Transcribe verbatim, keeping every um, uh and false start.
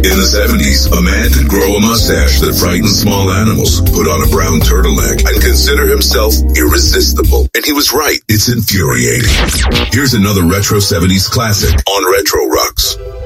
In the seventies, a man could grow a mustache that frightened small animals, put on a brown turtleneck, and consider himself irresistible. And he was right. It's infuriating. Here's another retro seventies classic on Retro Rocks.